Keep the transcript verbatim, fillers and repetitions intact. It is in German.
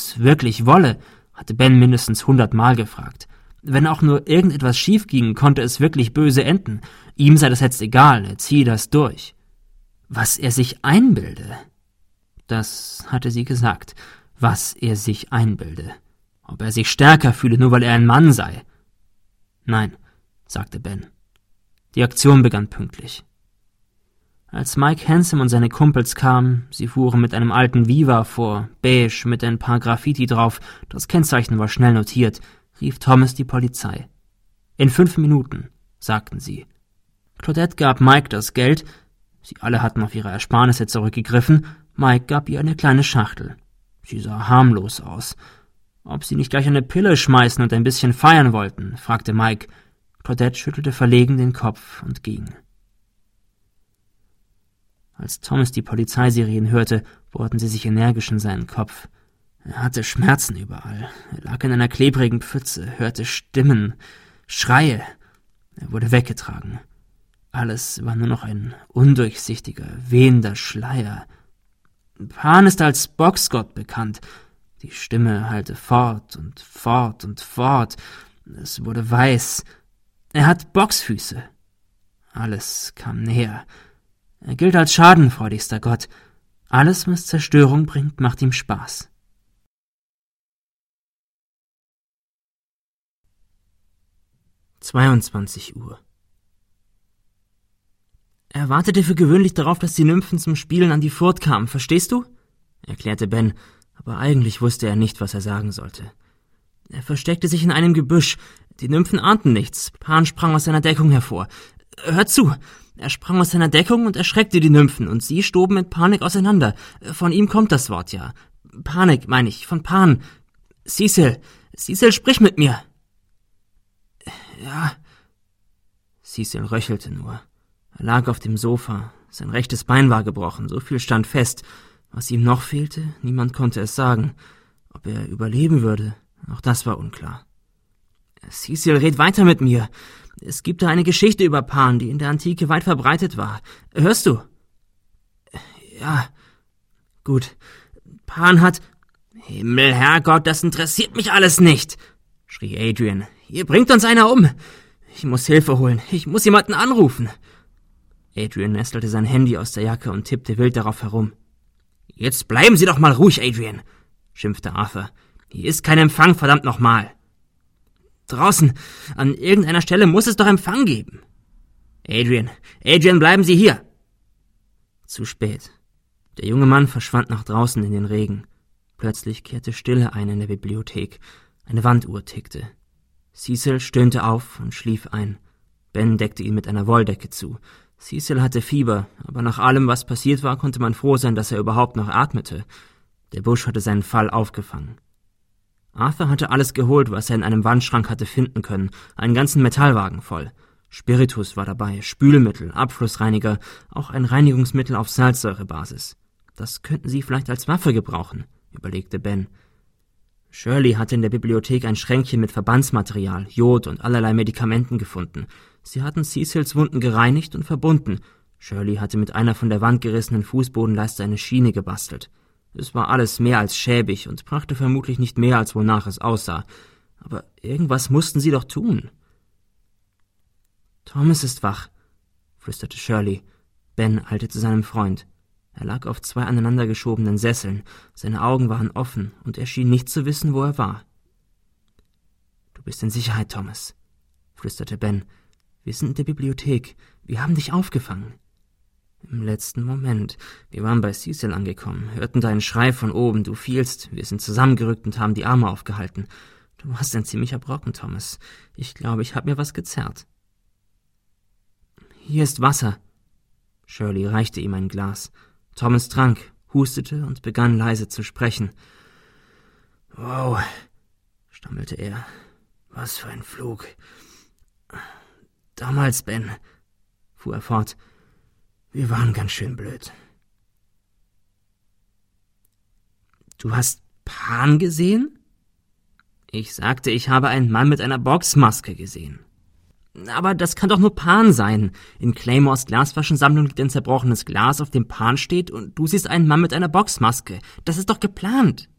es wirklich wolle, hatte Ben mindestens hundertmal gefragt. Wenn auch nur irgendetwas schief ging, konnte es wirklich böse enden. Ihm sei das jetzt egal, er ziehe das durch. Was er sich einbilde. Das hatte sie gesagt, was er sich einbilde. Ob er sich stärker fühle, nur weil er ein Mann sei. Nein, sagte Ben. Die Aktion begann pünktlich. Als Mike Handsome und seine Kumpels kamen, sie fuhren mit einem alten Viva vor, beige, mit ein paar Graffiti drauf, das Kennzeichen war schnell notiert, rief Thomas die Polizei. In fünf Minuten, sagten sie. Claudette gab Mike das Geld, sie alle hatten auf ihre Ersparnisse zurückgegriffen, Mike gab ihr eine kleine Schachtel. Sie sah harmlos aus. Ob sie nicht gleich eine Pille schmeißen und ein bisschen feiern wollten, fragte Mike. Claudette schüttelte verlegen den Kopf und ging. Als Thomas die Polizeisirenen hörte, bohrten sie sich energisch in seinen Kopf. Er hatte Schmerzen überall. Er lag in einer klebrigen Pfütze, hörte Stimmen, Schreie. Er wurde weggetragen. Alles war nur noch ein undurchsichtiger, wehender Schleier. Pan ist als Boxgott bekannt. Die Stimme hallte fort und fort und fort. Es wurde weiß. Er hat Boxfüße. Alles kam näher. Er gilt als schadenfreudigster Gott. Alles, was Zerstörung bringt, macht ihm Spaß. zweiundzwanzig Uhr. Er wartete für gewöhnlich darauf, dass die Nymphen zum Spielen an die Furt kamen, verstehst du? Erklärte Ben, aber eigentlich wusste er nicht, was er sagen sollte. Er versteckte sich in einem Gebüsch. Die Nymphen ahnten nichts. Pan sprang aus seiner Deckung hervor. Hört zu! Er sprang aus seiner Deckung und erschreckte die Nymphen, und sie stoben in Panik auseinander. Von ihm kommt das Wort ja. Panik, meine ich, von Pan. Cecil, Cecil, sprich mit mir. Ja. Cecil röchelte nur. Er lag auf dem Sofa. Sein rechtes Bein war gebrochen, so viel stand fest. Was ihm noch fehlte, niemand konnte es sagen. Ob er überleben würde, auch das war unklar. Cecil, red weiter mit mir. Es gibt da eine Geschichte über Pan, die in der Antike weit verbreitet war. Hörst du? Ja. Gut. Pan hat... Himmel, Herrgott, das interessiert mich alles nicht, schrie Adrian. Hier bringt uns einer um. Ich muss Hilfe holen. Ich muss jemanden anrufen. Adrian nestelte sein Handy aus der Jacke und tippte wild darauf herum. Jetzt bleiben Sie doch mal ruhig, Adrian, schimpfte Arthur. Hier ist kein Empfang, verdammt nochmal. Draußen, an irgendeiner Stelle muss es doch Empfang geben. Adrian, Adrian, bleiben Sie hier. Zu spät. Der junge Mann verschwand nach draußen in den Regen. Plötzlich kehrte Stille ein in der Bibliothek. Eine Wanduhr tickte. Cecil stöhnte auf und schlief ein. Ben deckte ihn mit einer Wolldecke zu. Cecil hatte Fieber, aber nach allem, was passiert war, konnte man froh sein, dass er überhaupt noch atmete. Der Busch hatte seinen Fall aufgefangen. Arthur hatte alles geholt, was er in einem Wandschrank hatte finden können, einen ganzen Metallwagen voll. Spiritus war dabei, Spülmittel, Abflussreiniger, auch ein Reinigungsmittel auf Salzsäurebasis. Das könnten sie vielleicht als Waffe gebrauchen, überlegte Ben. Shirley hatte in der Bibliothek ein Schränkchen mit Verbandsmaterial, Jod und allerlei Medikamenten gefunden. Sie hatten Cecils Wunden gereinigt und verbunden. Shirley hatte mit einer von der Wand gerissenen Fußbodenleiste eine Schiene gebastelt. Es war alles mehr als schäbig und brachte vermutlich nicht mehr, als wonach es aussah. Aber irgendwas mussten sie doch tun. Thomas ist wach, flüsterte Shirley. Ben eilte zu seinem Freund. Er lag auf zwei aneinandergeschobenen Sesseln. Seine Augen waren offen und er schien nicht zu wissen, wo er war. Du bist in Sicherheit, Thomas, flüsterte Ben. Wir sind in der Bibliothek. Wir haben dich aufgefangen. Im letzten Moment. Wir waren bei Cecil angekommen, hörten deinen Schrei von oben, du fielst, wir sind zusammengerückt und haben die Arme aufgehalten. Du warst ein ziemlicher Brocken, Thomas. Ich glaube, ich habe mir was gezerrt. Hier ist Wasser. Shirley reichte ihm ein Glas. Thomas trank, hustete und begann leise zu sprechen. Wow, stammelte er. Was für ein Flug. Damals, Ben, fuhr er fort, wir waren ganz schön blöd. Du hast Pan gesehen? Ich sagte, ich habe einen Mann mit einer Boxmaske gesehen. Aber das kann doch nur Pan sein. In Claymores Glasflaschensammlung liegt ein zerbrochenes Glas, auf dem Pan steht, und du siehst einen Mann mit einer Boxmaske. Das ist doch geplant.